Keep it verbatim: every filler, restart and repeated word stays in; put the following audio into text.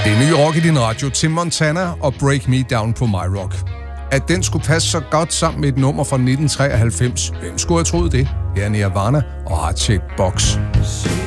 Det er ny rock i din radio, Tim Montana og Break Me Down på My Rock. At den skulle passe så godt sammen med et nummer fra nitten treoghalvfems, hvem skulle have troet det? Her er Nirvana og Heart Shaped Box.